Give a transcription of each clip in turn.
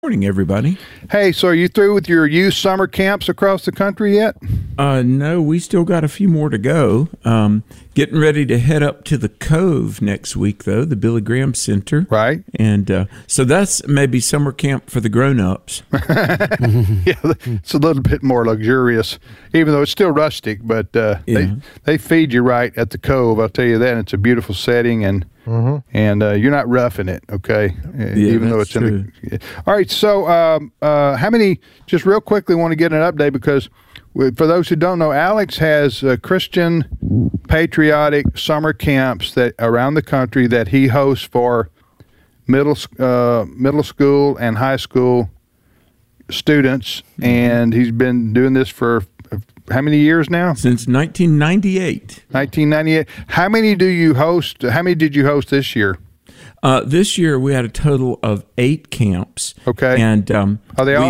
Morning, everybody. Hey, so are you through with your youth summer camps across the country yet? No, we still got a few more to go. Getting ready to head up to the Cove next week, though, the Billy Graham Center. Right. And so that's maybe summer camp for the grown-ups. Yeah, it's a little bit more luxurious, even though it's still rustic, but they feed you right at the Cove, I'll tell you that. And it's a beautiful setting, and you're not roughing it, okay? Even though it's true. All right, so how many, just real quickly, want to get an update because for those who don't know, Alex has Christian patriotic summer camps that around the country that he hosts for middle school and high school students, and he's been doing this for how many years now? Since 1998. 1998. How many do you host? How many did you host this year? This year we had a total of 8 camps. Okay. And are they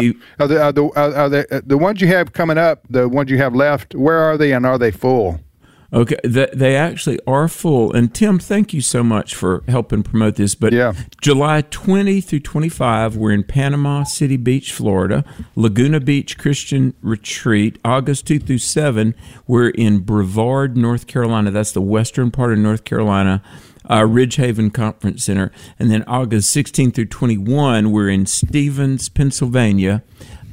the ones you have coming up? The ones you have left? Where are they, and are they full? Okay, they actually are full. And Tim, thank you so much for helping promote this. But July 20 through 25, we're in Panama City Beach, Florida. Laguna Beach Christian Retreat. August 2 through 7, we're in Brevard, North Carolina. That's the western part of North Carolina. Ridgehaven Conference Center. And then August 16 through 21, we're in Stevens, Pennsylvania.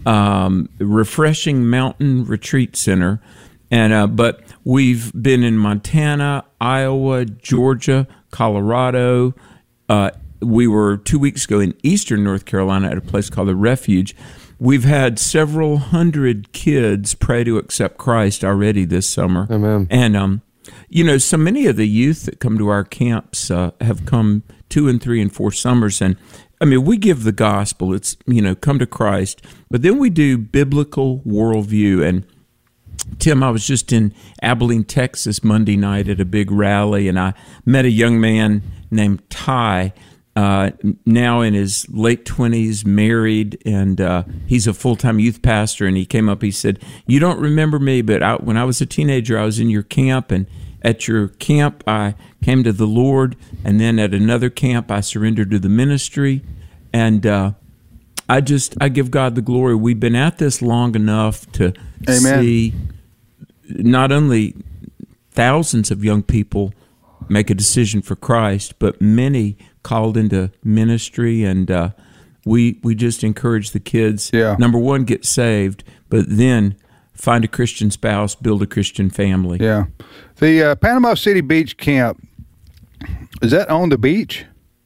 Refreshing Mountain Retreat Center. And but we've been in Montana, Iowa, Georgia, Colorado. We were 2 weeks ago in eastern North Carolina at a place called The Refuge. We've had several hundred kids pray to accept Christ already this summer. Amen. And, so many of the youth that come to our camps have come 2 and 3 and 4 summers. And, we give the gospel. It's, come to Christ. But then we do biblical worldview. And Tim, I was just in Abilene, Texas Monday night at a big rally, and I met a young man named Ty, now in his late 20s, married, and he's a full-time youth pastor, and he came up, he said, "You don't remember me, but when I was a teenager, I was in your camp, and at your camp, I came to the Lord, and then at another camp, I surrendered to the ministry, and I give God the glory. We've been at this long enough to see not only thousands of young people make a decision for Christ, but many called into ministry, and we just encourage the kids. Yeah. Number one, get saved, but then find a Christian spouse, build a Christian family. Yeah. The Panama City Beach camp, is that on the beach?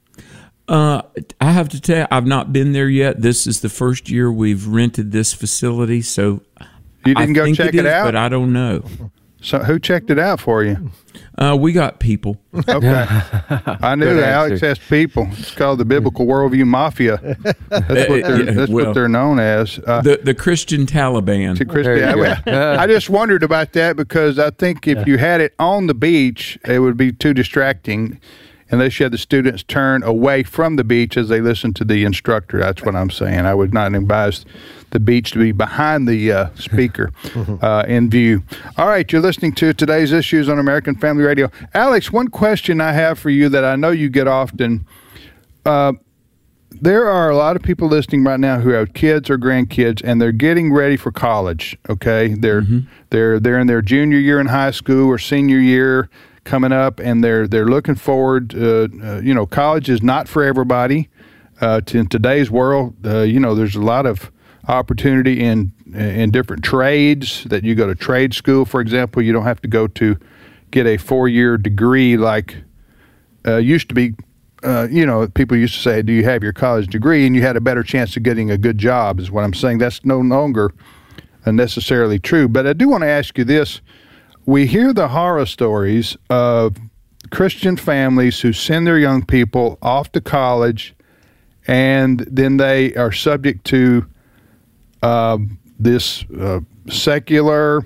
I have to tell you, I've not been there yet. This is the first year we've rented this facility, so you didn't go check it out? But I don't know. So who checked it out for you? We got people. Okay. I knew that Alex has people. It's called the Biblical Worldview Mafia. That's what they're known as. The Christian Taliban. I just wondered about that because I think if you had it on the beach, it would be too distracting. Unless you had the students turn away from the beach as they listen to the instructor. That's what I'm saying. I would not advise the beach to be behind the speaker in view. All right, you're listening to today's issues on American Family Radio. Alex, one question I have for you that I know you get often. There are a lot of people listening right now who have kids or grandkids, and they're getting ready for college. Okay, they're in their junior year in high school or senior year coming up, and they're looking forward. College is not for everybody. In today's world, there's a lot of opportunity in different trades that you go to trade school, for example. You don't have to go to get a 4-year degree like used to be. People used to say, "Do you have your college degree?" And you had a better chance of getting a good job. Is what I'm saying. That's no longer necessarily true. But I do want to ask you this. We hear the horror stories of Christian families who send their young people off to college, and then they are subject to this secular,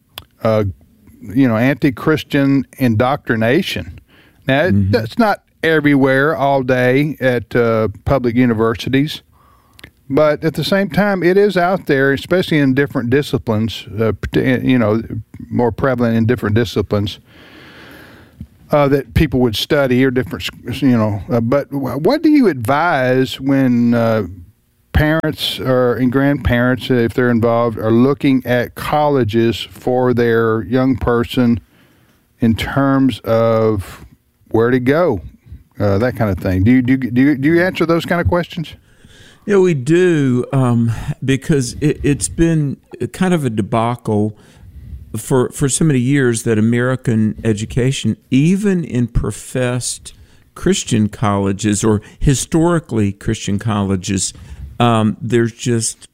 anti-Christian indoctrination. Now, that's not everywhere all day at public universities. But at the same time, it is out there, especially in different disciplines, more prevalent in different disciplines that people would study or different, But what do you advise when parents and grandparents, if they're involved, are looking at colleges for their young person in terms of where to go, that kind of thing. Do you answer those kind of questions? Yeah, we do, because it's been kind of a debacle for so many years that American education, even in professed Christian colleges or historically Christian colleges, there's just,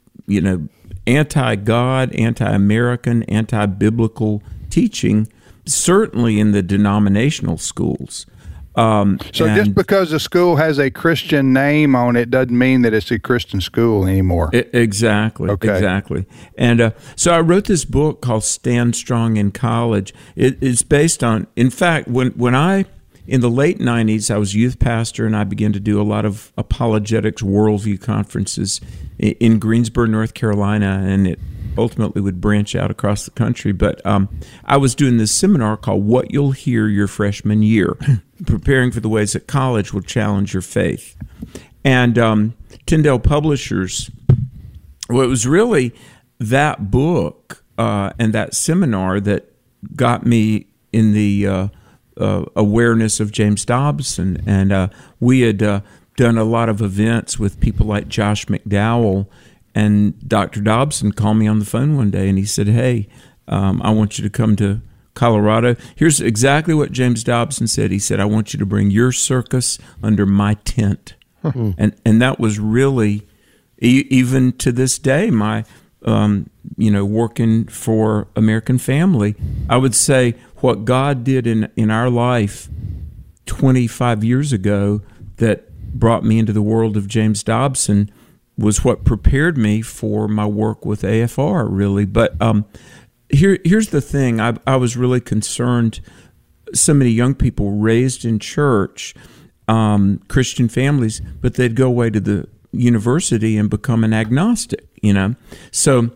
anti-God, anti-American, anti-biblical teaching, certainly in the denominational schools. Just because a school has a Christian name on it doesn't mean that it's a Christian school anymore. Exactly. Okay. Exactly. And so I wrote this book called Stand Strong in College. It's based on, in fact, when I, in the late 90s, I was youth pastor, and I began to do a lot of apologetics worldview conferences in Greensboro, North Carolina, and it ultimately would branch out across the country. But I was doing this seminar called What You'll Hear Your Freshman Year, preparing for the ways that college will challenge your faith. And Tyndale Publishers, well, it was really that book and that seminar that got me in the awareness of James Dobson. And we had done a lot of events with people like Josh McDowell, and Dr. Dobson called me on the phone one day, and he said, "Hey, I want you to come to Colorado." Here's exactly what James Dobson said. He said, "I want you to bring your circus under my tent." And that was really, even to this day, my, working for American Family, I would say what God did in our life 25 years ago that brought me into the world of James Dobson was what prepared me for my work with AFR, really. But here's the thing. I was really concerned. So many young people raised in church, Christian families, but they'd go away to the university and become an agnostic, So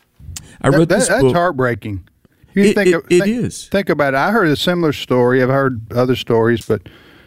I wrote this book. That's heartbreaking. It is. Think about it. I heard a similar story. I've heard other stories, but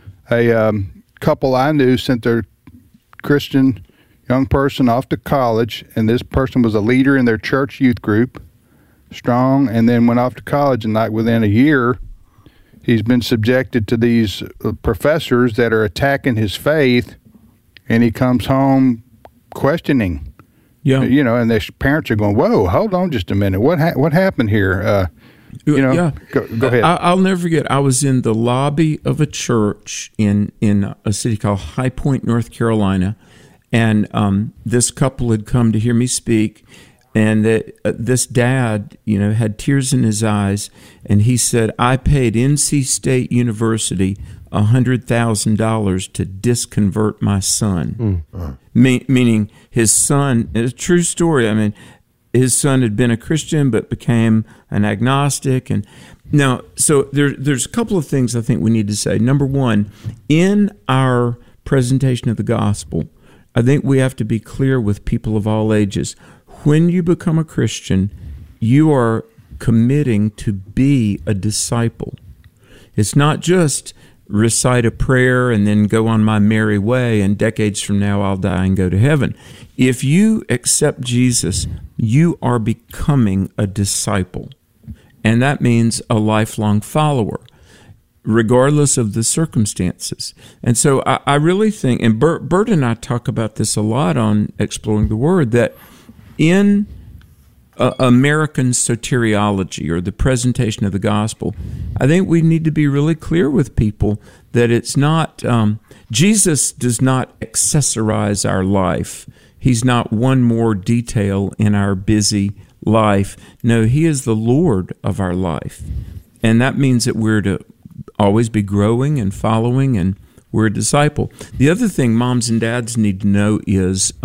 a couple I knew sent their Christian young person off to college, and this person was a leader in their church youth group, strong, and then went off to college, and like within a year, he's been subjected to these professors that are attacking his faith, and he comes home questioning. Yeah. And the parents are going, "Whoa, hold on just a minute. What happened here?" Yeah. Go ahead. I'll never forget. I was in the lobby of a church in a city called High Point, North Carolina, and this couple had come to hear me speak, and this dad, had tears in his eyes, and he said, "I paid NC State University $100,000 to disconvert my son." Meaning his son, it's a true story. I mean, his son had been a Christian but became an agnostic. And now, so there's a couple of things I think we need to say. Number one, in our presentation of the gospel, I think we have to be clear with people of all ages. When you become a Christian, you are committing to be a disciple. It's not just recite a prayer and then go on my merry way, and decades from now I'll die and go to heaven. If you accept Jesus, you are becoming a disciple. And that means a lifelong follower, regardless of the circumstances. And so I really think, and Bert and I talk about this a lot on Exploring the Word, that in American soteriology, or the presentation of the gospel, I think we need to be really clear with people that it's not, Jesus does not accessorize our life. He's not one more detail in our busy life. No, he is the Lord of our life. And that means that we're to always be growing and following, and we're a disciple. The other thing moms and dads need to know is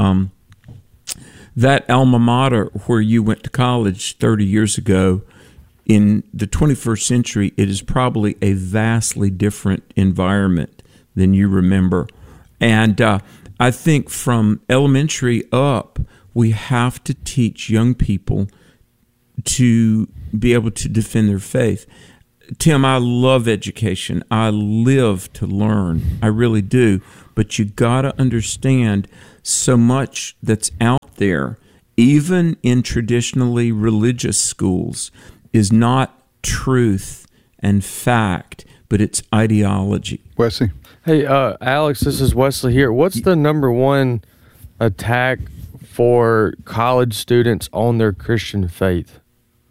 that alma mater where you went to college 30 years ago, in the 21st century, it is probably a vastly different environment than you remember. And I think from elementary up, we have to teach young people to be able to defend their faith. Tim, I love education. I live to learn. I really do. But you got to understand, so much that's out there, even in traditionally religious schools, is not truth and fact, but it's ideology. Wesley? Hey, Alex, this is Wesley here. What's the number one attack for college students on their Christian faith?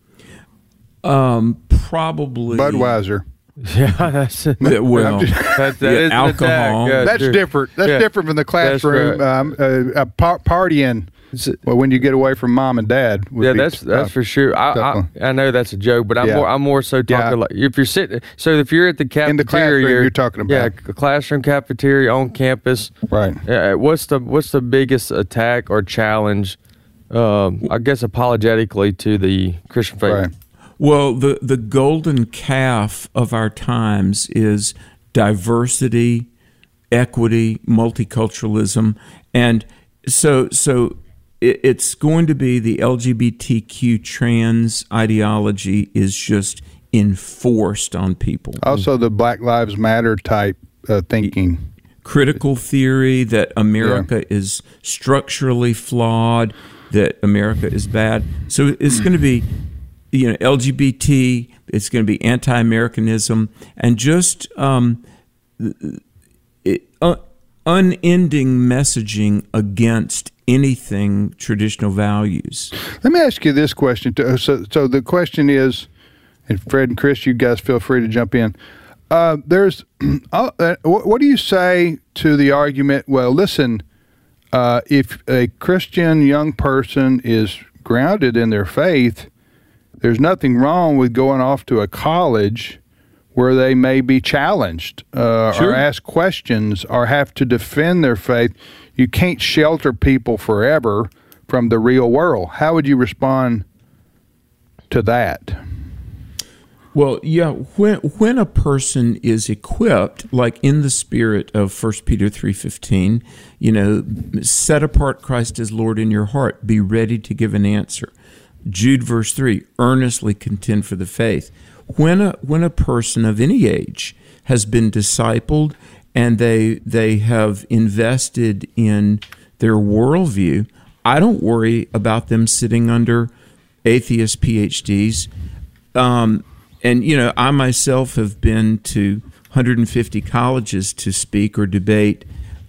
Probably Budweiser. Yeah, that's it. Well, That yeah, is an alcohol. attack. Yeah, That's sure. different. That's Yeah. different from the classroom. Partying. Well, when you get away from mom and dad. would Yeah, be that's tough. for sure. Tough I know that's a joke, but Yeah. I'm more so talking Yeah. like if you're sitting. So if you're at the cafeteria, In the classroom you're talking about. yeah, a classroom cafeteria on campus. Right. What's the biggest attack or challenge? I guess apologetically to the Christian faith. Right. Well, the golden calf of our times is diversity, equity, multiculturalism, and so it's going to be the LGBTQ trans ideology is just enforced on people. Also, the Black Lives Matter type thinking. Critical theory that America is structurally flawed, that America is bad. So it's going to be, LGBT. It's going to be anti-Americanism, and just unending messaging against anything traditional values. Let me ask you this question. So the question is, and Fred and Chris, you guys feel free to jump in. What do you say to the argument? Well, listen, if a Christian young person is grounded in their faith, there's nothing wrong with going off to a college where they may be challenged or ask questions or have to defend their faith. You can't shelter people forever from the real world. How would you respond to that? Well, yeah, when a person is equipped, like in the spirit of 1 Peter 3:15, set apart Christ as Lord in your heart, be ready to give an answer. Jude verse 3, earnestly contend for the faith. When a person of any age has been discipled and they have invested in their worldview, I don't worry about them sitting under atheist PhDs. And, I myself have been to 150 colleges to speak or debate.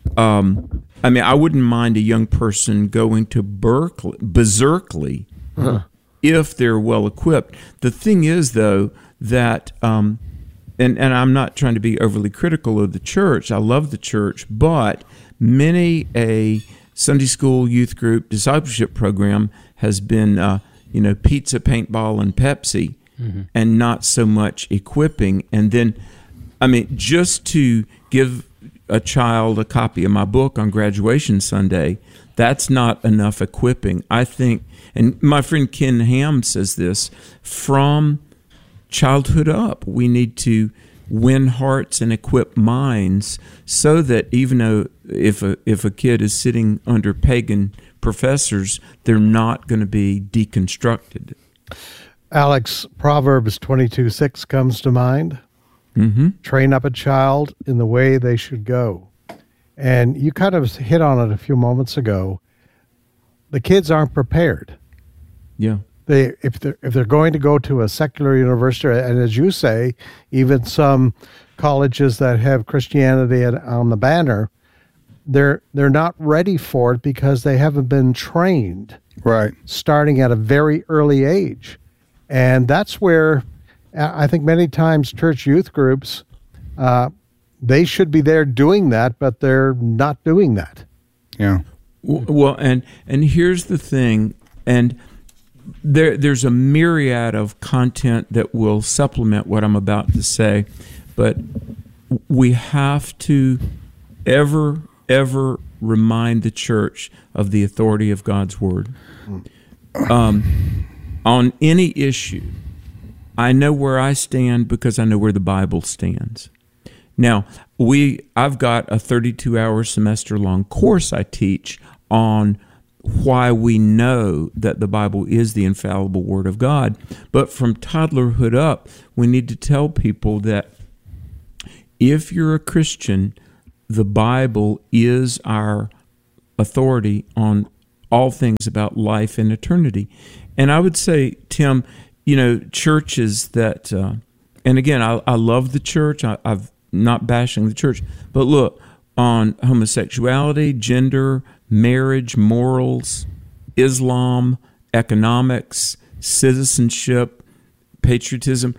I wouldn't mind a young person going to Berkeley, if they're well equipped. The thing is, though, that, and I'm not trying to be overly critical of the church. I love the church, but many a Sunday school youth group discipleship program has been, pizza, paintball, and Pepsi, and not so much equipping. And then, just to give a child a copy of my book on graduation Sunday, that's not enough equipping. I think, and my friend Ken Ham says this, from childhood up, we need to win hearts and equip minds so that even though if a kid is sitting under pagan professors, they're not going to be deconstructed. Alex, Proverbs 22:6 comes to mind. Mm-hmm. Train up a child in the way they should go. And you kind of hit on it a few moments ago. The kids aren't prepared. Yeah. If they're going to go to a secular university, and as you say, even some colleges that have Christianity on the banner, they're not ready for it because they haven't been trained. Right. Starting at a very early age. And that's where I think many times church youth groups, they should be there doing that, but they're not doing that. Yeah. Well, and here's the thing, and there's a myriad of content that will supplement what I'm about to say, but we have to ever remind the church of the authority of God's word. On any issue, I know where I stand because I know where the Bible stands. Now, I've got a 32-hour semester-long course I teach on why we know that the Bible is the infallible Word of God. But from toddlerhood up, we need to tell people that if you're a Christian, the Bible is our authority on all things about life and eternity. And I would say, Tim, churches that, and again, I love the church. I've not bashing the church, but look, on homosexuality, gender, marriage, morals, Islam, economics, citizenship, patriotism.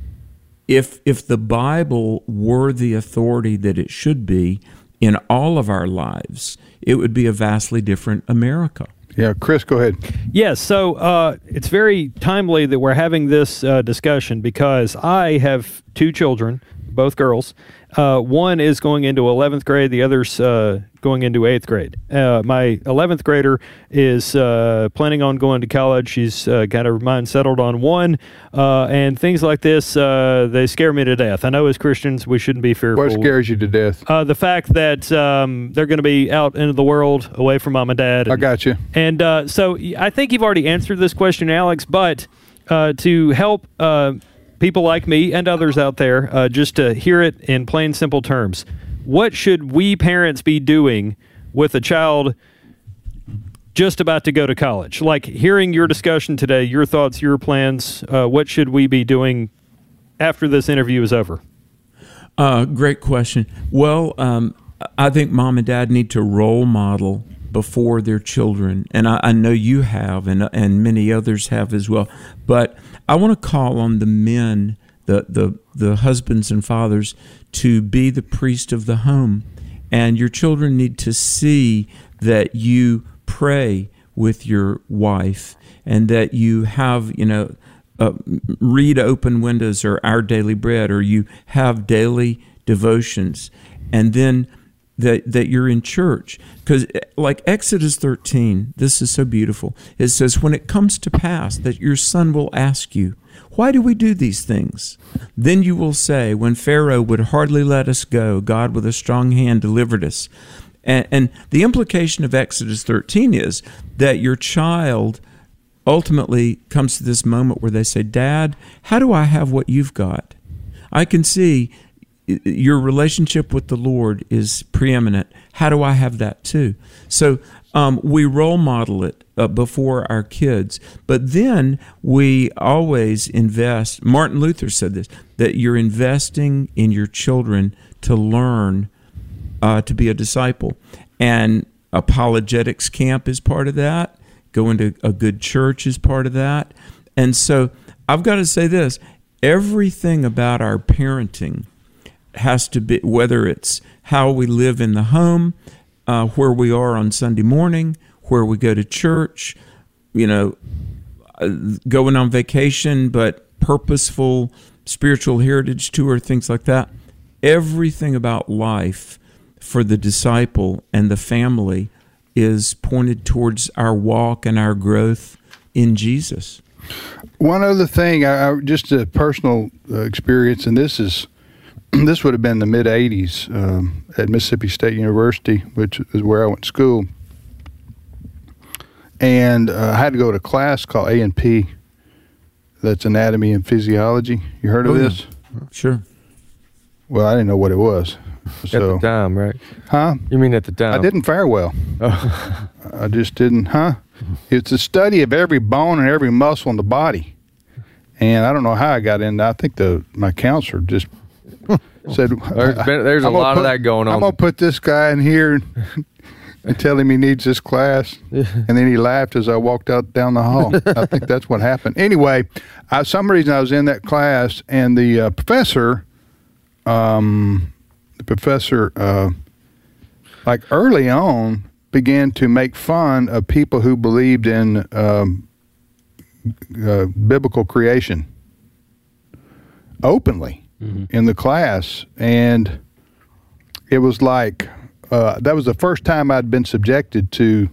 If the Bible were the authority that it should be in all of our lives, it would be a vastly different America. Yeah, Chris, go ahead. Yes, so it's very timely that we're having this discussion because I have two children, both girls. One is going into 11th grade, the other's going into 8th grade. My 11th grader is planning on going to college. She's got her mind settled on one, and things like this, they scare me to death. I know as Christians we shouldn't be fearful. What scares you to death? The fact that they're going to be out into the world away from mom and dad. I got you. And so I think you've already answered this question, Alex, but to help people like me and others out there, just to hear it in plain, simple terms, what should we parents be doing with a child just about to go to college? Like hearing your discussion today, your thoughts, your plans, what should we be doing after this interview is over? Great question. Well, I think mom and dad need to role model before their children, and I know you have, and many others have as well. But I want to call on the men, the husbands and fathers, to be the priest of the home, and your children need to see that you pray with your wife, and that you have, read Open Windows or Our Daily Bread, or you have daily devotions, and then that you're in church. Because like Exodus 13, this is so beautiful. It says, when it comes to pass that your son will ask you, why do we do these things? Then you will say, when Pharaoh would hardly let us go, God with a strong hand delivered us. And the implication of Exodus 13 is that your child ultimately comes to this moment where they say, Dad, how do I have what you've got? I can see your relationship with the Lord is preeminent. How do I have that too? So we role model it before our kids, but then we always invest. Martin Luther said this, that you're investing in your children to learn to be a disciple. And apologetics camp is part of that. Going to a good church is part of that. And so I've got to say this, everything about our parenting has to be, whether it's how we live in the home, where we are on Sunday morning, where we go to church, going on vacation, but purposeful spiritual heritage tour, things like that. Everything about life for the disciple and the family is pointed towards our walk and our growth in Jesus. One other thing, just a personal experience, and this would have been the mid-'80s at Mississippi State University, which is where I went to school. And I had to go to a class called A&P, that's Anatomy and Physiology. You heard of this? Yeah. Sure. Well, I didn't know what it was. So, at the time, right? Huh? You mean at the time? I didn't fare well. Oh. I just didn't, It's a study of every bone and every muscle in the body. And I don't know how I got in. I think my counselor just said, there's a lot of that going on. I'm going to put this guy in here and tell him he needs this class. And then he laughed as I walked out down the hall. I think that's what happened. Anyway, some reason I was in that class, and the professor, like early on, began to make fun of people who believed in biblical creation openly in the class. And it was like, that was the first time I'd been subjected to,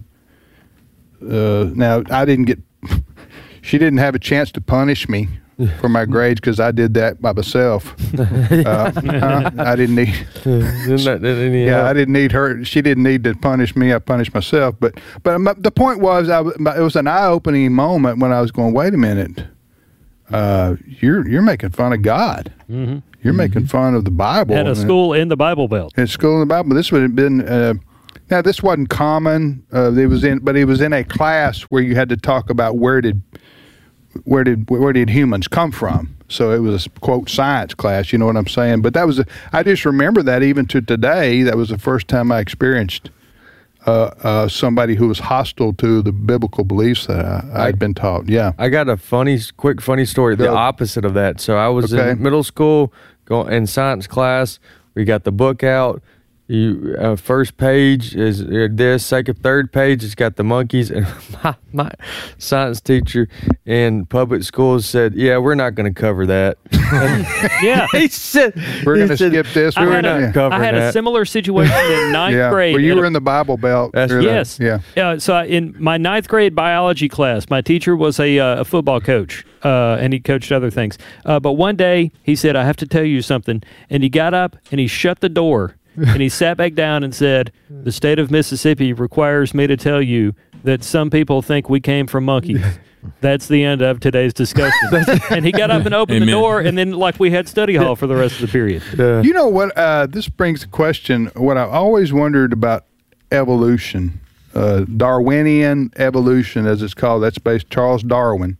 now I didn't get, she didn't have a chance to punish me for my grades because I did that by myself. I didn't need, I didn't need her. She didn't need to punish me. I punished myself. But the point was, it was an eye-opening moment when I was going, wait a minute, you're making fun of God. Mm-hmm. You're making fun of the Bible. At a school in the Bible Belt. At a school in the Bible. This would have been Now, this wasn't common. It was in a class where you had to talk about where did humans come from. So it was a quote science class. You know what I'm saying? But I just remember that even to today. That was the first time I experienced somebody who was hostile to the biblical beliefs that I'd been taught. Yeah. I got a quick funny story. The opposite of that. So I was in middle school, in science class. We got the book out. First page is this. Third page has got the monkeys. And my science teacher in public schools said, "Yeah, we're not going to cover that." Yeah, he said, "We're going to skip this." I had a similar situation in ninth grade. Well, you were in the Bible Belt. Yes. Yeah. So in my ninth grade biology class, my teacher was a football coach, and he coached other things. But one day he said, "I have to tell you something," and he got up and he shut the door. And he sat back down and said, "The state of Mississippi requires me to tell you that some people think we came from monkeys." That's the end of today's discussion. And he got up and opened the door, and then we had study hall for the rest of the period. You know what? This brings the question, what I always wondered about evolution, Darwinian evolution, as it's called. That's based Charles Darwin.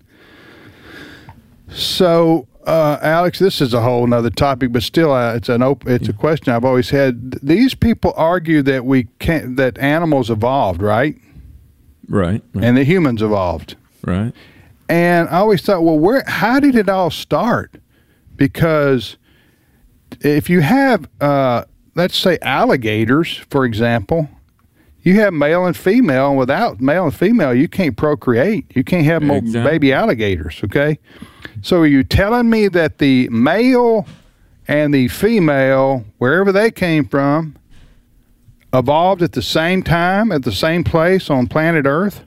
So... Alex, this is a whole nother topic, but still, it's a question I've always had. These people argue that that animals evolved, right? Right. And the humans evolved. Right. And I always thought, well, how did it all start? Because if you have, let's say, alligators, for example, you have male and female, and without male and female, you can't procreate. You can't have more baby alligators, okay? So are you telling me that the male and the female, wherever they came from, evolved at the same time, at the same place on planet Earth?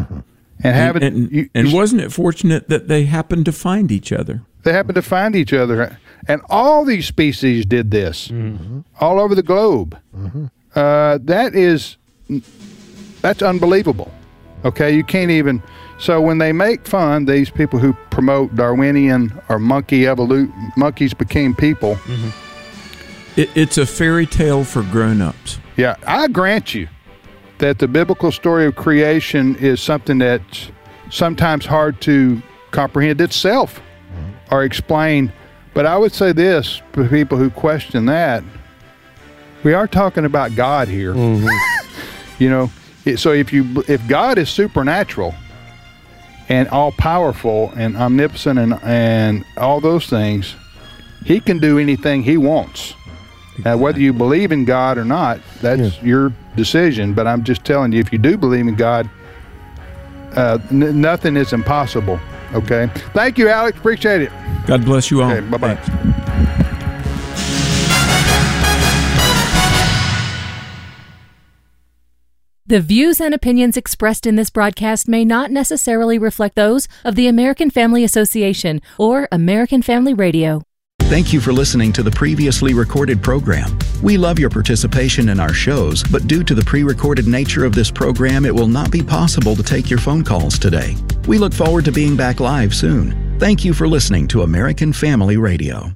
And wasn't it fortunate that they happened to find each other? They happened to find each other. And all these species did this, all over the globe. That's unbelievable. Okay, you can't even... So when they make fun, these people who promote Darwinian or monkeys became people. It's a fairy tale for grown-ups. Yeah, I grant you that the biblical story of creation is something that's sometimes hard to comprehend itself or explain. But I would say this for people who question that, we are talking about God here. You know, so if God is supernatural and all-powerful and omnipotent and all those things, he can do anything he wants. Now, whether you believe in God or not, that's your decision. But I'm just telling you, if you do believe in God, nothing is impossible. Okay? Thank you, Alex. Appreciate it. God bless you all. Okay, bye-bye. Thanks. The views and opinions expressed in this broadcast may not necessarily reflect those of the American Family Association or American Family Radio. Thank you for listening to the previously recorded program. We love your participation in our shows, but due to the pre-recorded nature of this program, it will not be possible to take your phone calls today. We look forward to being back live soon. Thank you for listening to American Family Radio.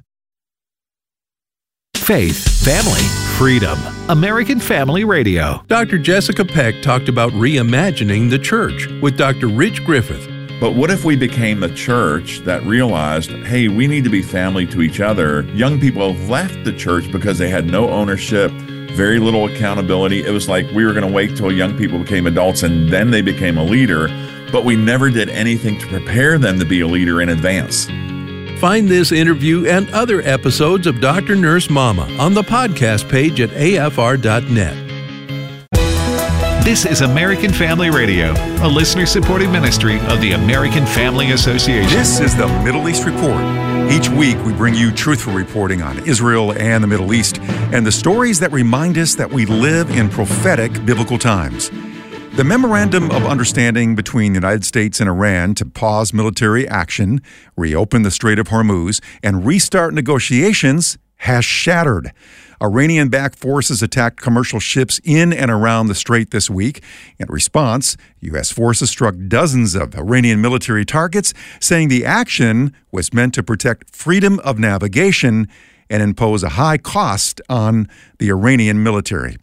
Faith, family, freedom. American Family Radio. Dr. Jessica Peck talked about reimagining the church with Dr. Rich Griffith. But what if we became a church that realized, hey, we need to be family to each other? Young people have left the church because they had no ownership, very little accountability. It was like we were going to wait till young people became adults and then they became a leader, but we never did anything to prepare them to be a leader in advance. Find this interview and other episodes of Dr. Nurse Mama on the podcast page at afr.net. This is American Family Radio, a listener-supported ministry of the American Family Association. This is the Middle East Report. Each week, we bring you truthful reporting on Israel and the Middle East and the stories that remind us that we live in prophetic biblical times. The Memorandum of Understanding between the United States and Iran to pause military action, reopen the Strait of Hormuz, and restart negotiations has shattered. Iranian-backed forces attacked commercial ships in and around the strait this week. In response, U.S. forces struck dozens of Iranian military targets, saying the action was meant to protect freedom of navigation and impose a high cost on the Iranian military.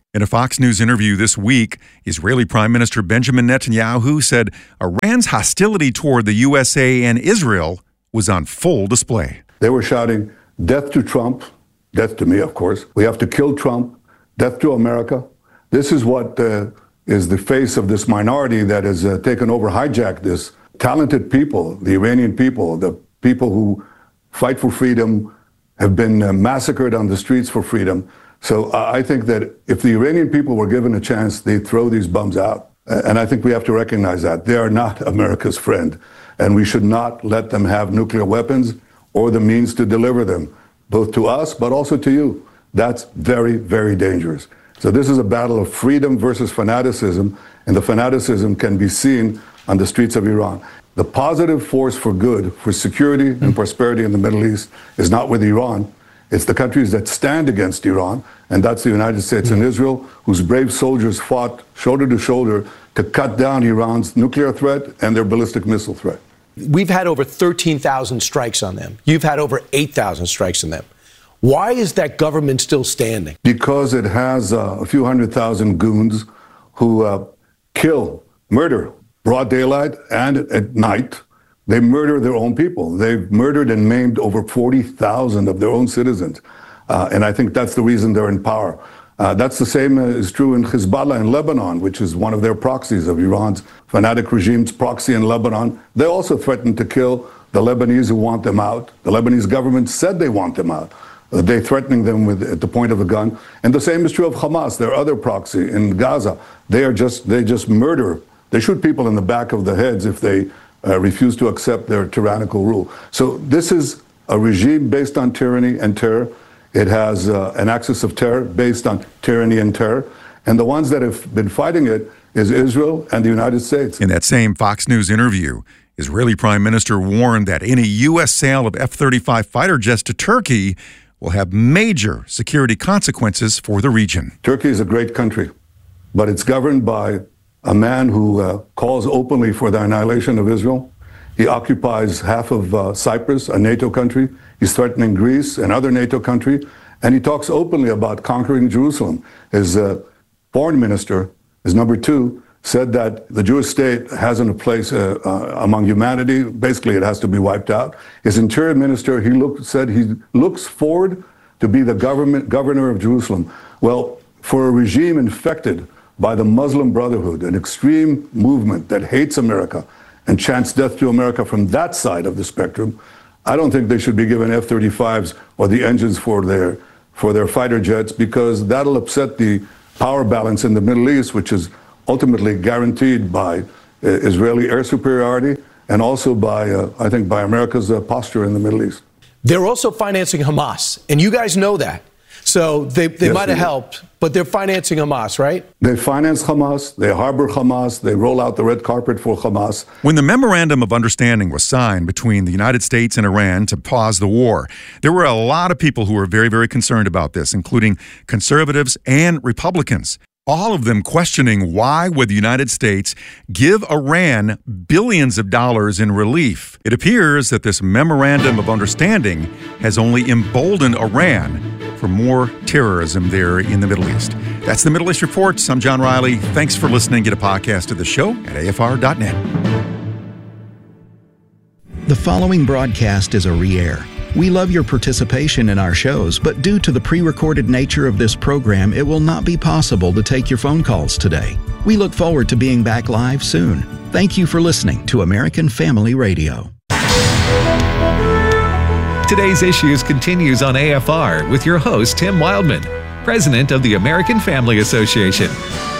In a Fox News interview this week, Israeli Prime Minister Benjamin Netanyahu said Iran's hostility toward the USA and Israel was on full display. They were shouting, "Death to Trump," death to me, of course. "We have to kill Trump," "Death to America." This is what is the face of this minority that has taken over, hijacked this. Talented people, the Iranian people, the people who fight for freedom, have been massacred on the streets for freedom. So I think that if the Iranian people were given a chance, they'd throw these bums out. And I think we have to recognize that. They are not America's friend. And we should not let them have nuclear weapons or the means to deliver them, both to us, but also to you. That's very, very dangerous. So this is a battle of freedom versus fanaticism, and the fanaticism can be seen on the streets of Iran. The positive force for good, for security and prosperity in the Middle East is not with Iran. It's the countries that stand against Iran, and that's the United States and Israel, whose brave soldiers fought shoulder to shoulder to cut down Iran's nuclear threat and their ballistic missile threat. We've had over 13,000 strikes on them. You've had over 8,000 strikes on them. Why is that government still standing? Because it has a few 100,000 goons who kill, murder, broad daylight and at night. They murder their own people. They've murdered and maimed over 40,000 of their own citizens. And I think that's the reason they're in power. That's the same is true in Hezbollah in Lebanon, which is one of their proxies of Iran's fanatic regime's proxy in Lebanon. They also threatened to kill the Lebanese who want them out. The Lebanese government said they want them out. They're threatening them at the point of a gun. And the same is true of Hamas, their other proxy in Gaza. They just murder. They shoot people in the back of the heads if they refuse to accept their tyrannical rule. So this is a regime based on tyranny and terror. It has an axis of terror based on tyranny and terror. And the ones that have been fighting it is Israel and the United States. In that same Fox News interview, Israeli Prime Minister warned that any U.S. sale of F-35 fighter jets to Turkey will have major security consequences for the region. Turkey is a great country, but it's governed by a man who calls openly for the annihilation of Israel. He occupies half of Cyprus, a NATO country. He's threatening Greece, another NATO country. And he talks openly about conquering Jerusalem. His foreign minister, his number two, said that the Jewish state hasn't a place among humanity. Basically, it has to be wiped out. His interior minister, said he looks forward to be the governor of Jerusalem. Well, for a regime infected by the Muslim Brotherhood, an extreme movement that hates America and chants death to America from that side of the spectrum, I don't think they should be given F-35s or the engines for their fighter jets, because that'll upset the power balance in the Middle East, which is ultimately guaranteed by Israeli air superiority and also by, I think, by America's posture in the Middle East. They're also financing Hamas, and you guys know that. So they might have helped, but they're financing Hamas, right? They finance Hamas, they harbor Hamas, they roll out the red carpet for Hamas. When the Memorandum of Understanding was signed between the United States and Iran to pause the war, there were a lot of people who were very, very concerned about this, including conservatives and Republicans. All of them questioning why would the United States give Iran billions of dollars in relief. It appears that this Memorandum of Understanding has only emboldened Iran for more terrorism there in the Middle East. That's the Middle East Report. I'm John Riley. Thanks for listening. Get a podcast of the show at afr.net. The following broadcast is a re-air. We love your participation in our shows, but due to the pre-recorded nature of this program, it will not be possible to take your phone calls today. We look forward to being back live soon. Thank you for listening to American Family Radio. Today's Issues continues on AFR with your host, Tim Wildman, president of the American Family Association.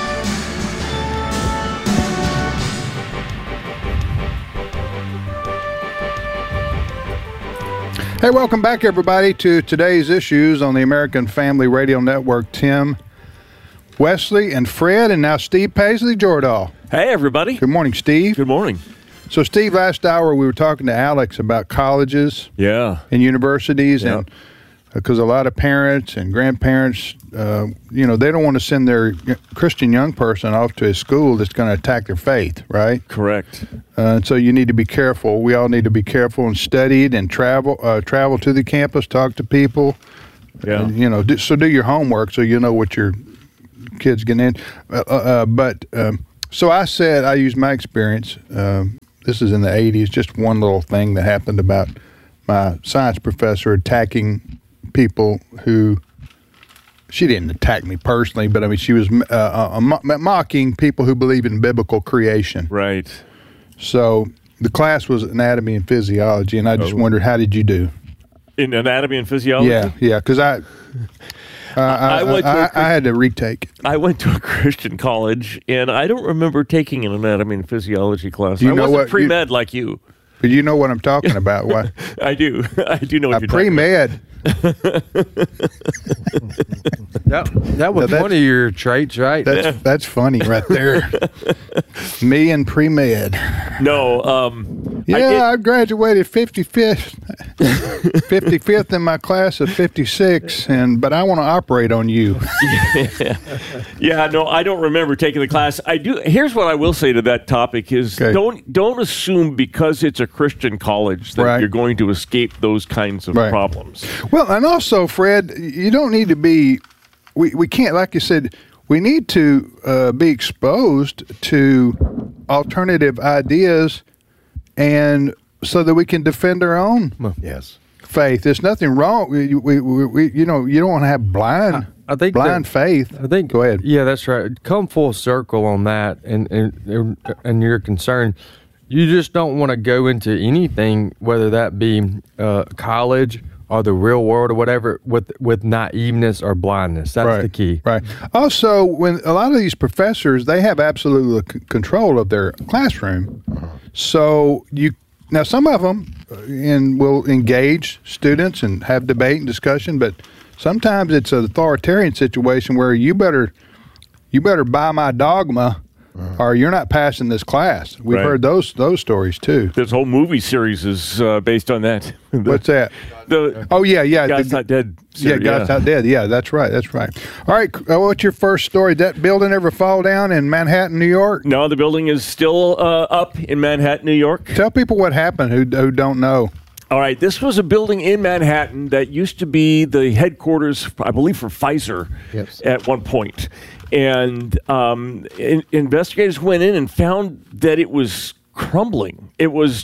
Hey, welcome back, everybody, to today's Issues on the American Family Radio Network. Tim, Wesley, and Fred, and now Steve Paisley-Jordahl. Hey, everybody. Good morning, Steve. Good morning. So, Steve, last hour we were talking to Alex about colleges and universities, and because a lot of parents and grandparents, they don't want to send their Christian young person off to a school that's going to attack their faith, right? Correct. So you need to be careful. We all need to be careful and study it and travel to the campus, talk to people. Yeah. And, so do your homework so you know what you're kids getting in. So I said, I used my experience. This is in the 80s, just one little thing that happened about my science professor attacking people who, she didn't attack me personally, but I mean, she was mocking people who believe in biblical creation. Right. So the class was anatomy and physiology, and I just wondered, how did you do? In anatomy and physiology? Yeah, because I had to retake it. I went to a Christian college, and I don't remember taking an anatomy and physiology class. I wasn't pre-med like you. But you know what I'm talking about. Why? I do. I do know what you're pre-med. talking about. That was one of your traits, right? That's funny right there. Me and pre-med. No. I graduated 55th in my class of 56, but I want to operate on you. Yeah, no, I don't remember taking the class. I do. Here's what I will say to that topic is don't assume because it's a Christian college that you're going to escape those kinds of problems. Well, and also, Fred, you don't need to be, we can't, like you said, we need to be exposed to alternative ideas, and so that we can defend our own faith. There's nothing wrong. We you don't want to have blind faith. I think. Go ahead. Yeah, that's right. Come full circle on that, and your concern. You just don't want to go into anything, whether that be college or the real world or whatever, with naiveness or blindness. That's the key. Right. Also, when a lot of these professors, they have absolute control of their classroom. So now some of them will engage students and have debate and discussion, but sometimes it's an authoritarian situation where you better buy my dogma, or you're not passing this class. We've heard those stories too. This whole movie series is based on that. What's that? God's Not Dead series. God's Not Dead. Yeah, that's right. All right, what's your first story? Did that building ever fall down in Manhattan, New York? No, the building is still up in Manhattan, New York. Tell people what happened who don't know. All right, this was a building in Manhattan that used to be the headquarters, I believe, for Pfizer at one point. And investigators went in and found that it was crumbling. It was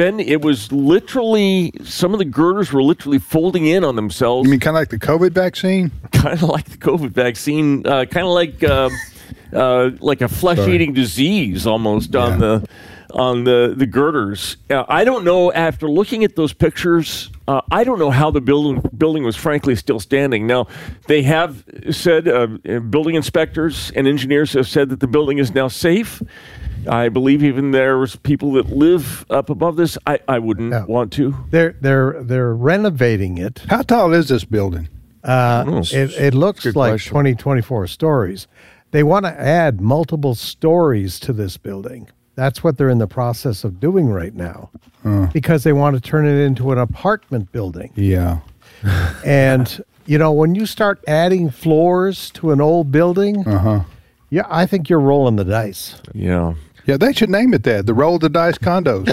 literally, some of the girders were literally folding in on themselves. You mean kind of like the COVID vaccine? Kind of like the COVID vaccine. Kind of like a flesh-eating disease almost on the girders. I don't know, after looking at those pictures, I don't know how the building was frankly still standing. Now, they have said, building inspectors and engineers have said that the building is now safe. I believe even there's people that live up above this. I wouldn't want to. They're renovating it. How tall is this building? It looks like 24 stories. They want to add multiple stories to this building. That's what they're in the process of doing right now, because they want to turn it into an apartment building. Yeah. And, when you start adding floors to an old building, I think you're rolling the dice. Yeah. Yeah, they should name it that, the Roll the Dice condos.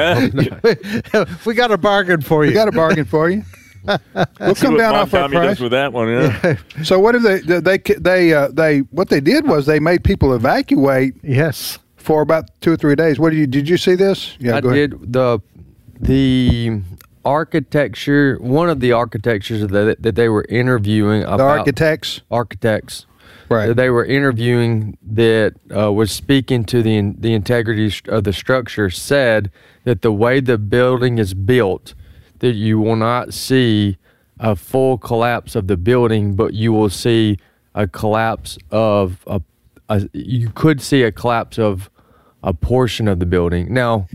We got a bargain for you. We got a bargain for you. We'll come down off our price. Does with that one, yeah. So what did they what they did was they made people evacuate. Yes. For about 2 or 3 days. Did you see this? Yeah, go ahead. The architecture, one of the architectures that they were interviewing about. The architects. Right. That they were interviewing that was speaking to the integrity of the structure said that the way the building is built, that you will not see a full collapse of the building, but you will see a collapse of you could see a collapse of a portion of the building. Now,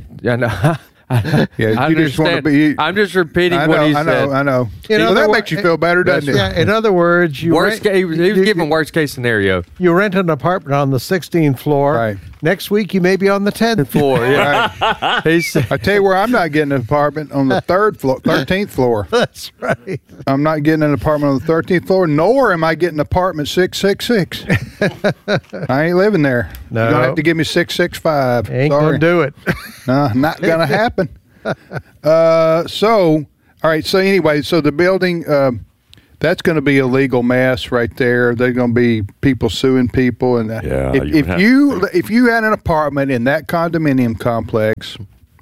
I understand. I'm just repeating what he said. I know. That makes you feel better, doesn't it? Yeah. In other words, he was giving worst case scenario. You rent an apartment on the 16th floor. Right. Next week, you may be on the 10th floor. Yeah. Right. I tell you where I'm not getting an apartment on the 13th floor. That's right. I'm not getting an apartment on the 13th floor, nor am I getting apartment 666. I ain't living there. No. You're gonna have to give me 665. Ain't gonna do it. No, not gonna happen. All right. So anyway, so the building, that's going to be a legal mess right there. There's going to be people suing people, and if you had an apartment in that condominium complex,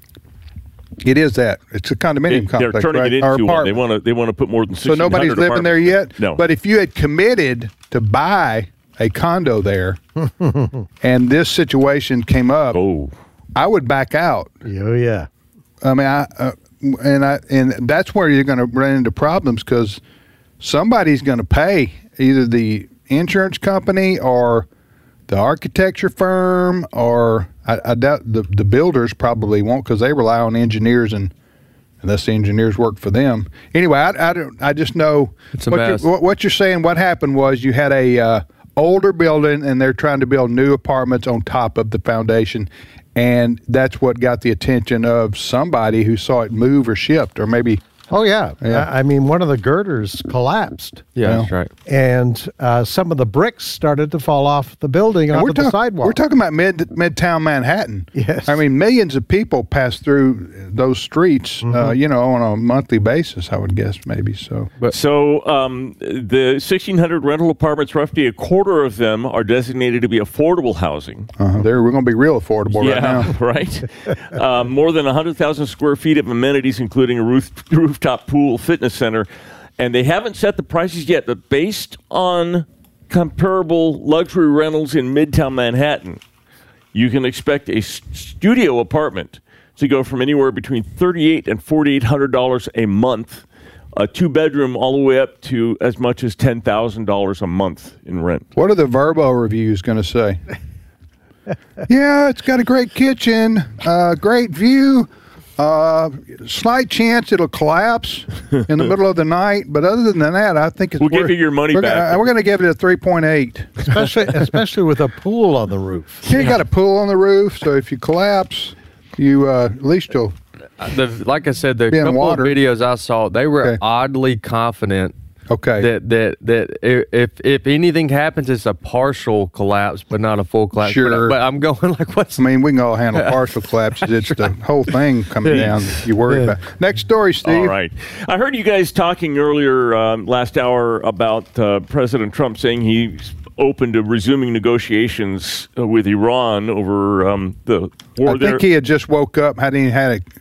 it is that it's a condominium complex. They're turning right? it into one. They want to put more than 1,600 So nobody's living there yet. No. But if you had committed to buy a condo there, and this situation came up, I would back out. Oh yeah. I mean, and that's where you're going to run into problems because somebody's going to pay, either the insurance company or the architecture firm, or I doubt the builders probably won't because they rely on engineers, and unless the engineers work for them. Anyway, I just know what you're saying. What happened was you had a older building, and they're trying to build new apartments on top of the foundation. And that's what got the attention of somebody who saw it move or shift, or maybe. Oh, yeah. I mean, one of the girders collapsed. Yeah, that's right. And some of the bricks started to fall off the building onto the sidewalk. We're talking about Midtown Manhattan. Yes. I mean, millions of people pass through those streets, on a monthly basis, I would guess, maybe. So the 1,600 rental apartments, roughly a quarter of them are designated to be affordable housing. We're going to be real affordable right now. Right. More than 100,000 square feet of amenities, including a rooftop pool, fitness center, and they haven't set the prices yet, but based on comparable luxury rentals in Midtown Manhattan, you can expect a studio apartment to go from anywhere between $3,800 and $4,800 a month, a two-bedroom all the way up to as much as $10,000 a month in rent. What are the Verbo reviews going to say? Yeah, it's got a great kitchen, great view. Slight chance it'll collapse in the middle of the night, but other than that, I think it's we'll give you your money back. We're going to give it a 3.8, especially with a pool on the roof. You got a pool on the roof, so if you collapse, you at least you'll. Like I said, the couple of videos I saw, they were oddly confident. Okay. That if anything happens, it's a partial collapse, but not a full collapse. Sure. But I'm going like, what's? I mean, we can all handle partial collapses. It's the whole thing coming down. You worry about. Next story, Steve. All right. I heard you guys talking earlier last hour about President Trump saying he's open to resuming negotiations with Iran over the war there. I think he had just woke up. Hadn't even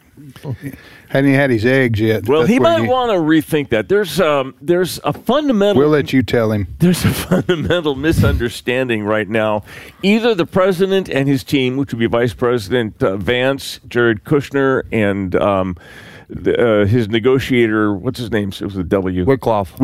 had his eggs yet. Well, he might want to rethink that. There's a fundamental. We'll let you tell him. There's a fundamental misunderstanding right now. Either the president and his team, which would be Vice President Vance, Jared Kushner, and his negotiator, what's his name? It was a W. Wickoff.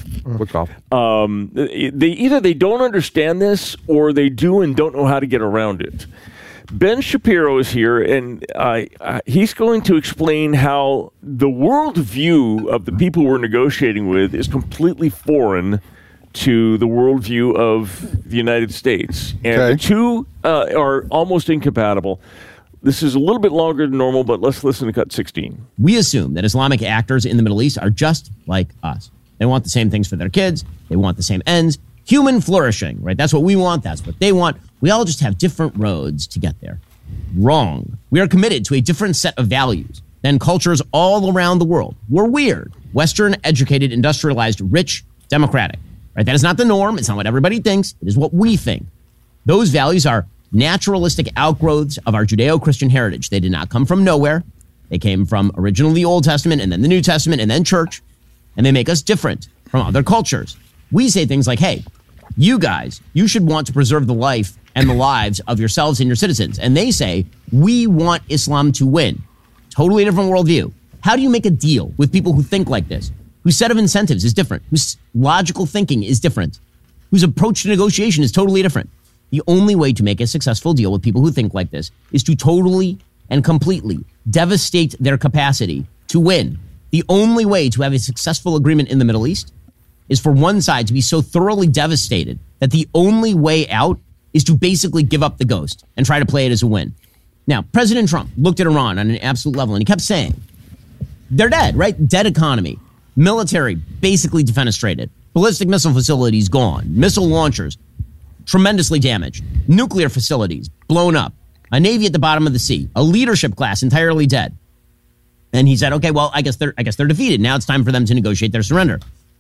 They don't understand this, or they do and don't know how to get around it. Ben Shapiro is here, and he's going to explain how the worldview of the people we're negotiating with is completely foreign to the worldview of the United States. And the two are almost incompatible. This is a little bit longer than normal, but let's listen to cut 16. We assume that Islamic actors in the Middle East are just like us. They want the same things for their kids. They want the same ends. Human flourishing, right? That's what we want. That's what they want. We all just have different roads to get there. Wrong. We are committed to a different set of values than cultures all around the world. We're weird. Western, educated, industrialized, rich, democratic. Right? That is not the norm. It's not what everybody thinks. It is what we think. Those values are naturalistic outgrowths of our Judeo-Christian heritage. They did not come from nowhere. They came from originally the Old Testament and then the New Testament and then church. And they make us different from other cultures. We say things like, hey, you guys, you should want to preserve the life and the lives of yourselves and your citizens. And they say, we want Islam to win. Totally different worldview. How do you make a deal with people who think like this, whose set of incentives is different, whose logical thinking is different, whose approach to negotiation is totally different? The only way to make a successful deal with people who think like this is to totally and completely devastate their capacity to win. The only way to have a successful agreement in the Middle East is for one side to be so thoroughly devastated that the only way out is to basically give up the ghost and try to play it as a win. Now, President Trump looked at Iran on an absolute level, and he kept saying, they're dead, right? Dead economy. Military basically defenestrated. Ballistic missile facilities gone. Missile launchers tremendously damaged. Nuclear facilities blown up. A navy at the bottom of the sea. A leadership class entirely dead. And he said, okay, well, I guess they're defeated. Now it's time for them to negotiate their surrender.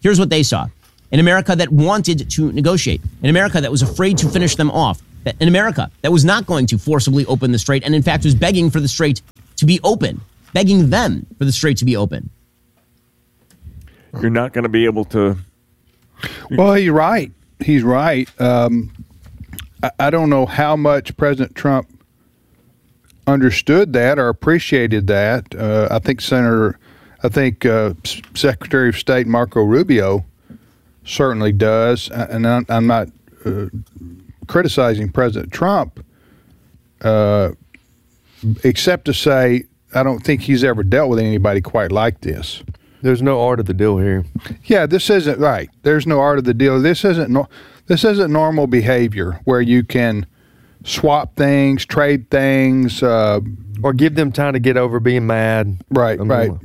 Here's what they saw. An America that wanted to negotiate. An America that was afraid to finish them off. An America that was not going to forcibly open the strait and, in fact, was begging for the strait to be open. Begging them for the strait to be open. You're not going to be able to... Well, he's right. He's right. I don't know how much President Trump understood that or appreciated that. I think Secretary of State Marco Rubio certainly does, and I'm not criticizing President Trump, except to say I don't think he's ever dealt with anybody quite like this. There's no art of the deal here. Yeah, this isn't right. There's no art of the deal. This isn't normal behavior where you can swap things, trade things, or give them time to get over being mad. Right.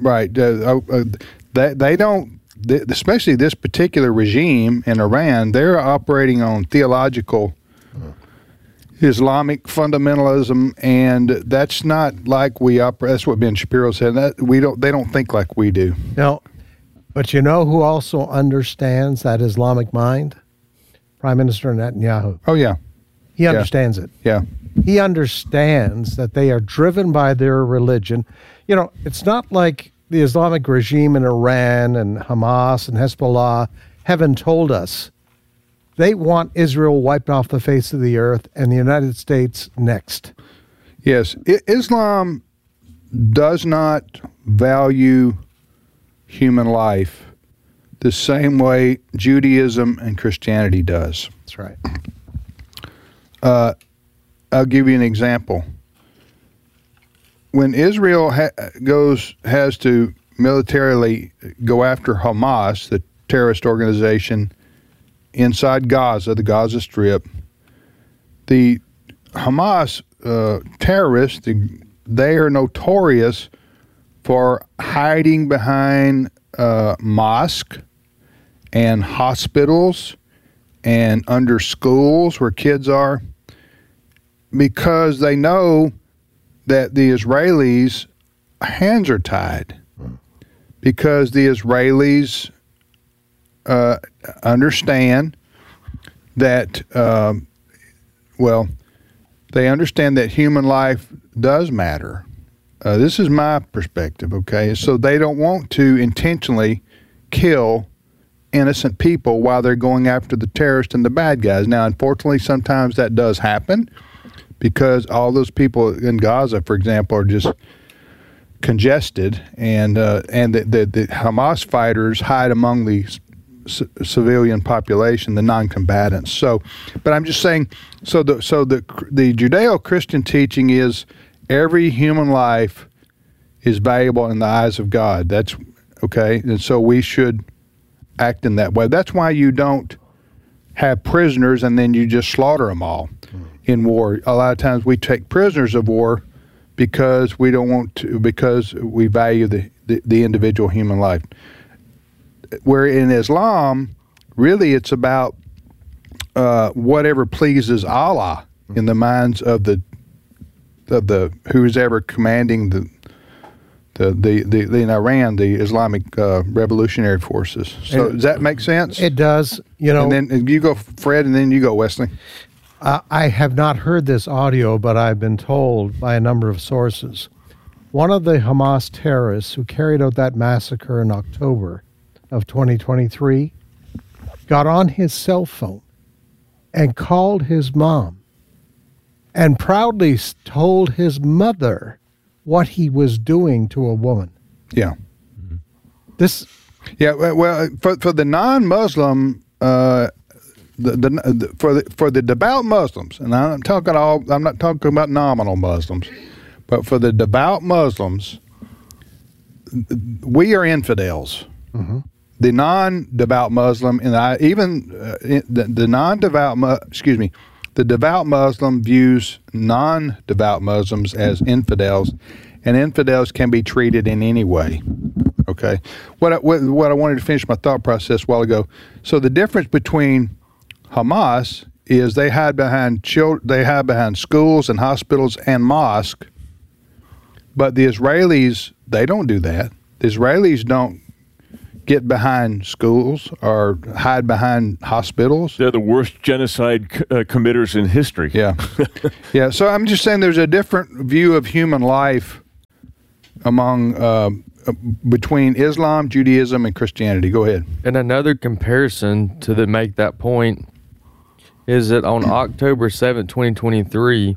They don't, especially this particular regime in Iran. They're operating on theological Islamic fundamentalism, and that's not like we operate. That's what Ben Shapiro said. They don't think like we do. No, but you know who also understands that Islamic mind? Prime Minister Netanyahu. Oh yeah, he understands it. Yeah, he understands that they are driven by their religion. You know, it's not like the Islamic regime in Iran and Hamas and Hezbollah haven't told us. They want Israel wiped off the face of the earth and the United States next. Yes. Islam does not value human life the same way Judaism and Christianity does. That's right. I'll give you an example. When Israel has to militarily go after Hamas, the terrorist organization inside Gaza, the Gaza Strip, the Hamas terrorists, they are notorious for hiding behind mosques and hospitals and under schools where kids are, because they know that the Israelis' hands are tied, because the Israelis understand that, they understand that human life does matter. This is my perspective, okay? So they don't want to intentionally kill innocent people while they're going after the terrorists and the bad guys. Now, unfortunately, sometimes that does happen because all those people in Gaza, for example, are just congested, and the Hamas fighters hide among the civilian population, the non-combatants. So, but I'm just saying, so the Judeo-Christian teaching is every human life is valuable in the eyes of God. That's okay, and so we should act in that way. That's why you don't have prisoners and then you just slaughter them all in war. A lot of times we take prisoners of war because we don't want to, because we value the individual human life. Where in Islam, really it's about whatever pleases Allah in the minds of the who's ever commanding the in Iran, the Islamic Revolutionary Forces. So does that make sense? It does. You know, and then you go, Fred, and then you go, Wesley. I have not heard this audio, but I've been told by a number of sources. One of the Hamas terrorists who carried out that massacre in October of 2023 got on his cell phone and called his mom and proudly told his mother what he was doing to a woman. Yeah. This. Yeah. Well, for the non-Muslim, for the devout Muslims, and I'm not talking about nominal Muslims, but for the devout Muslims, we are infidels. Mm-hmm. The non-devout Muslim, and the devout Muslim views non-devout Muslims as infidels, and infidels can be treated in any way. Okay, what I wanted to finish my thought process a while ago. So the difference between Hamas is they hide behind schools and hospitals and mosques, but the Israelis, they don't do that. The Israelis don't get behind schools or hide behind hospitals. They're the worst genocide committers in history. Yeah. Yeah. So I'm just saying there's a different view of human life between Islam, Judaism, and Christianity. Go ahead. And another comparison to make that point is that on October 7th, 2023,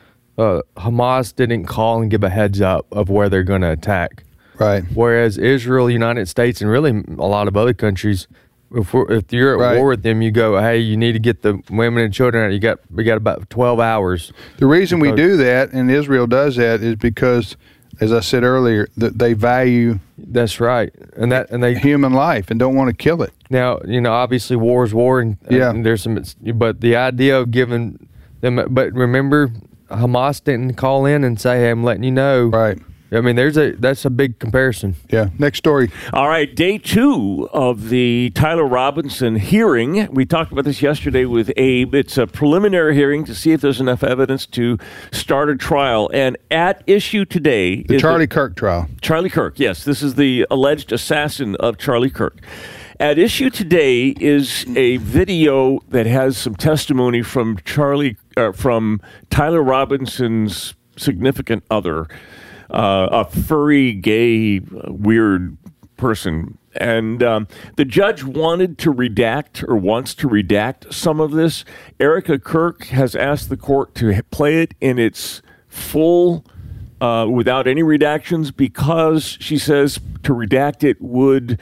Hamas didn't call and give a heads up of where they're going to attack. Right. Whereas Israel, United States, and really a lot of other countries, if you're at war with them, you go, hey, you need to get the women and children out. We got about 12 hours. The reason we do that, and Israel does that, is because, as I said earlier, that they value. That's right, and they human life and don't want to kill it. Now, obviously, war is war, and there's some. But the idea of giving them, but remember, Hamas didn't call in and say, "Hey, I'm letting you know." Right. I mean, that's a big comparison. Yeah. Next story. All right, day 2 of the Tyler Robinson hearing. We talked about this yesterday with Abe. It's a preliminary hearing to see if there's enough evidence to start a trial. And at issue today the Charlie Kirk trial. Charlie Kirk, yes. This is the alleged assassin of Charlie Kirk. At issue today is a video that has some testimony from Tyler Robinson's significant other. A furry, gay, weird person. And the judge wants to redact some of this. Erica Kirk has asked the court to play it in its full, without any redactions, because she says to redact it would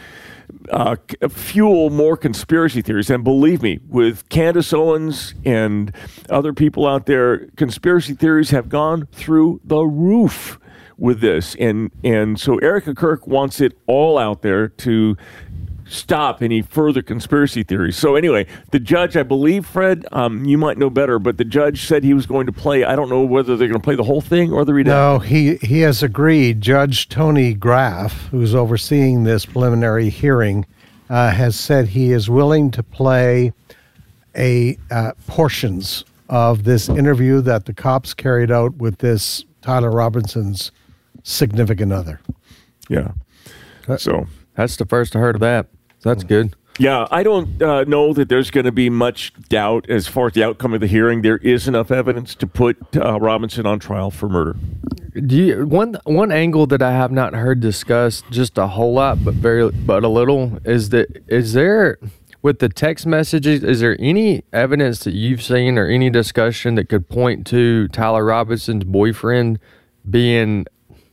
fuel more conspiracy theories. And believe me, with Candace Owens and other people out there, conspiracy theories have gone through the roof with this, and so Erica Kirk wants it all out there to stop any further conspiracy theories. So anyway, the judge, I believe, Fred, you might know better, but the judge said he was going to play. I don't know whether they're going to play the whole thing or the redaction. No, he has agreed. Judge Tony Graff, who's overseeing this preliminary hearing, has said he is willing to play portions of this interview that the cops carried out with this Tyler Robinson's significant other. Yeah. So that's the first I heard of that. That's good. Yeah, I don't know that there's going to be much doubt as far as the outcome of the hearing. There is enough evidence to put Robinson on trial for murder. One angle that I have not heard discussed just a whole lot, but a little, is there with the text messages, is there any evidence that you've seen or any discussion that could point to Tyler Robinson's boyfriend being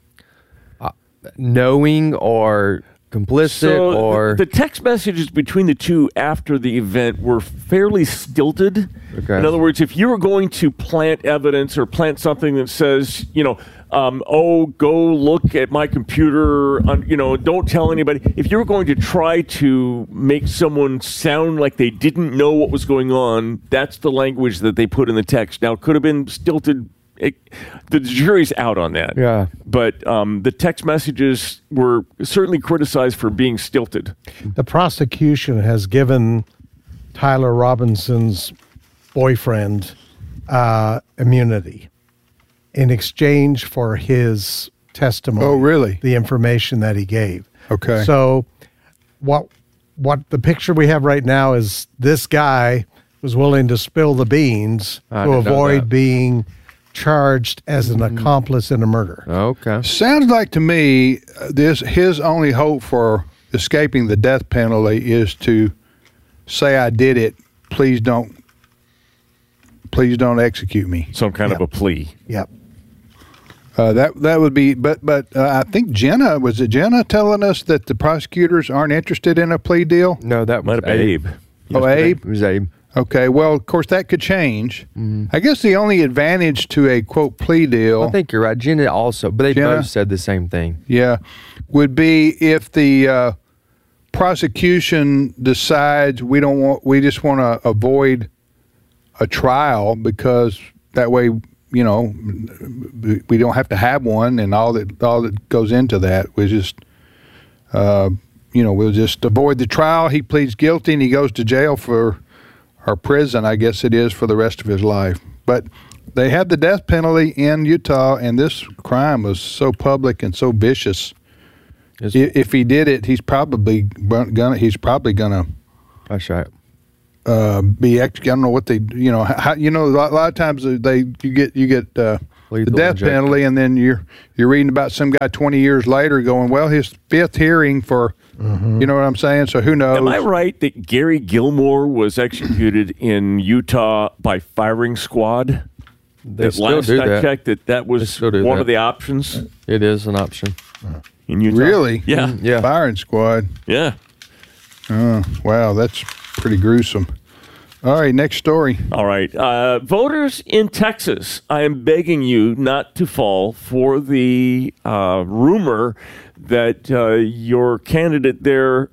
knowing or complicit? Or the text messages between the two after the event were fairly stilted. Okay. In other words, if you were going to plant evidence or plant something that says, go look at my computer, don't tell anybody. If you were going to try to make someone sound like they didn't know what was going on, that's the language that they put in the text. Now, it could have been stilted. The jury's out on that. Yeah. But the text messages were certainly criticized for being stilted. The prosecution has given Tyler Robinson's boyfriend immunity in exchange for his testimony. Oh, really? The information that he gave. Okay. So what the picture we have right now is this guy was willing to spill the beans to avoid being charged as an accomplice in a murder. Okay. Sounds like to me his only hope for escaping the death penalty is to say, I did it. Please don't execute me. Some kind of a plea. Yep. That would be, but I think Jenna telling us that the prosecutors aren't interested in a plea deal? No, that might have been Abe. Oh, Abe? It was Abe. Okay, well, of course, that could change. I guess the only advantage to a, quote, plea deal... I think you're right. Jenna also, but they both said the same thing. Yeah, would be if the prosecution decides we just want to avoid a trial because that way, we don't have to have one, and all that goes into that. We just, we'll just avoid the trial. He pleads guilty, and he goes to jail or prison, I guess it is, for the rest of his life. But they had the death penalty in Utah, and this crime was so public and so vicious. If he did it, he's probably gonna. That's right. Be I don't know what they. A lot of times you get the death penalty, and then you're reading about some guy 20 years later going, well, his fifth hearing for. You know what I'm saying? So who knows? Am I right that Gary Gilmore was executed in Utah by firing squad? They still do that. I checked that was one of the options. It is an option. In Utah. Really? Yeah. Firing squad. Yeah. Oh, wow. That's pretty gruesome. All right, next story. All right. Voters in Texas, I am begging you not to fall for the rumor that your candidate there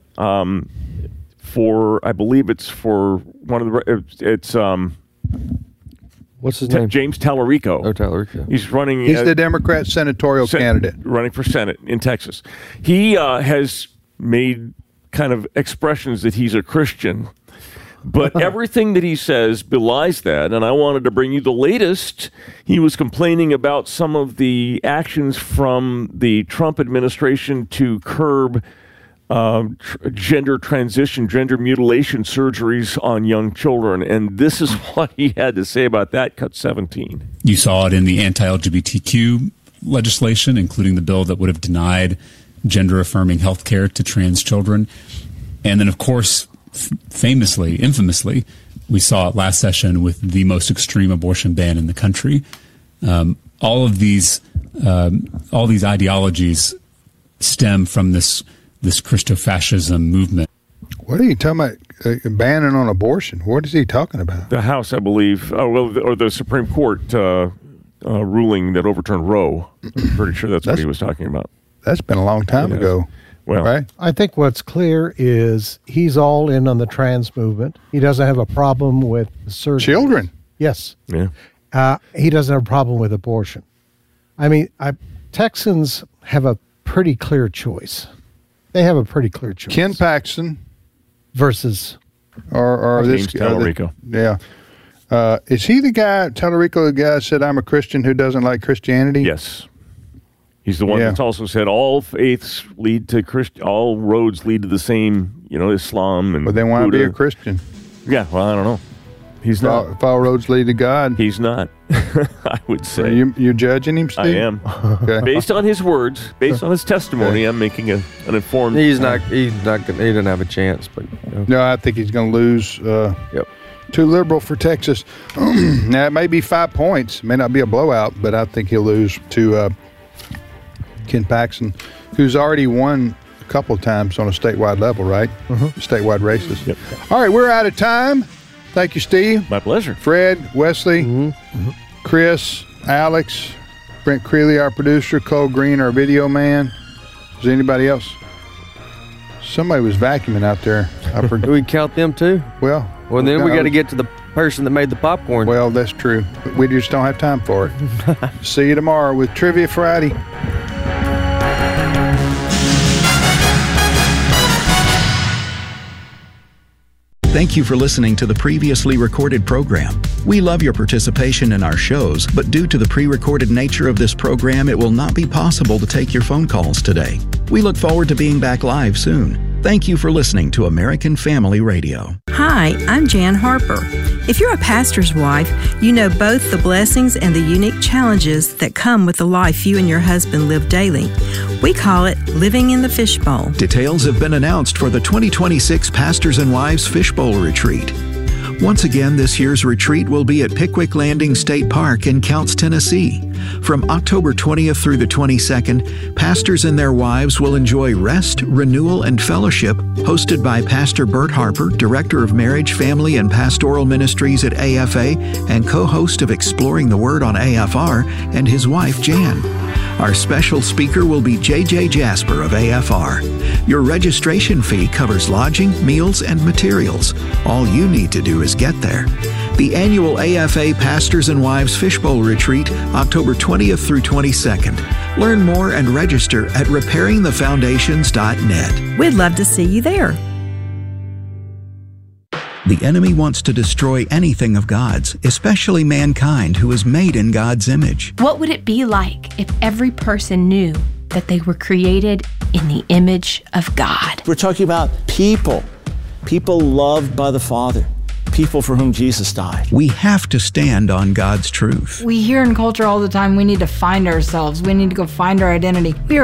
I believe it's for one of the, what's his name? James Tallarico. Oh, Tallarico. He's running. He's the Democrat senatorial candidate. Running for Senate in Texas. He has made kind of expressions that he's a Christian. But everything that he says belies that, and I wanted to bring you the latest. He was complaining about some of the actions from the Trump administration to curb gender transition, gender mutilation surgeries on young children, and this is what he had to say about that. Cut 17. You saw it in the anti-LGBTQ legislation, including the bill that would have denied gender-affirming health care to trans children. And then, of course, infamously, we saw it last session with the most extreme abortion ban in the country. All these ideologies stem from this Christofascism movement. What are you talking about? Banning on abortion? What is he talking about? The House, I believe, or the Supreme Court ruling that overturned Roe. I'm pretty sure that's what he was talking about. That's been a long time ago. Well, right? I think what's clear is he's all in on the trans movement. He doesn't have a problem with surgery. Children. Yes. Yeah. He doesn't have a problem with abortion. I mean, Texans have a pretty clear choice. They have a pretty clear choice. Ken Paxton versus or James this Tallarico. Yeah. Is he the guy, Tallarico, the guy that said, I'm a Christian who doesn't like Christianity? Yes. He's the one that's also said all faiths lead to all roads lead to the same, Islam and But they want to be a Christian. Yeah, well, I don't know. He's not. If all roads lead to God. He's not, I would say. You're judging him, Steve? I am. Okay. Based on his words, based on his testimony, I'm making an informed... He didn't have a chance. But No, I think he's going to lose. Yep. Too liberal for Texas. Now, it may be 5 points. It may not be a blowout, but I think he'll lose to Ken Paxton, who's already won a couple of times on a statewide level, right? Statewide races. Yep. All right, we're out of time. Thank you, Steve. My pleasure. Fred, Wesley, Chris, Alex, Brent Creeley, our producer, Cole Green, our video man. Is there anybody else? Somebody was vacuuming out there. Do we count them too? Well, then we got to get to the person that made the popcorn. Well, that's true. But we just don't have time for it. See you tomorrow with Trivia Friday. Thank you for listening to the previously recorded program. We love your participation in our shows, but due to the pre-recorded nature of this program, it will not be possible to take your phone calls today. We look forward to being back live soon. Thank you for listening to American Family Radio. Hi, I'm Jan Harper. If you're a pastor's wife, you know both the blessings and the unique challenges that come with the life you and your husband live daily. We call it living in the fishbowl. Details have been announced for the 2026 Pastors and Wives Fishbowl Retreat. Once again, this year's retreat will be at Pickwick Landing State Park in Counce, Tennessee. From October 20th through the 22nd, pastors and their wives will enjoy rest, renewal, and fellowship, hosted by Pastor Bert Harper, Director of Marriage, Family, and Pastoral Ministries at AFA and co-host of Exploring the Word on AFR, and his wife, Jan. Our special speaker will be J.J. Jasper of AFR. Your registration fee covers lodging, meals, and materials. All you need to do is get there. The annual AFA Pastors and Wives Fishbowl Retreat, October 20th through 22nd. Learn more and register at repairingthefoundations.net. We'd love to see you there. The enemy wants to destroy anything of God's, especially mankind who is made in God's image. What would it be like if every person knew that they were created in the image of God. We're talking about people loved by the Father, people for whom Jesus died. We have to stand on God's truth. We hear in culture all the time, we need to find ourselves. We need to go find our identity. We are